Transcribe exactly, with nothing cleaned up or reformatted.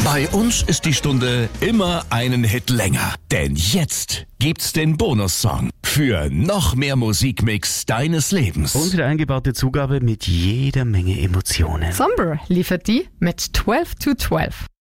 Bei uns ist die Stunde immer einen Hit länger. Denn jetzt gibt's den Bonussong für noch mehr Musikmix deines Lebens. Unsere eingebaute Zugabe mit jeder Menge Emotionen. Somber liefert die mit zwölf to zwölf.